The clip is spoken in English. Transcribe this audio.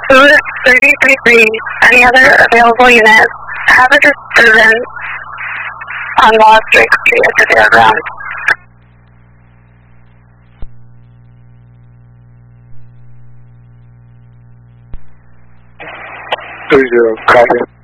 Route 33, any other available units, hazardous driven on Lost Drake Street at the fairground. 30, copy.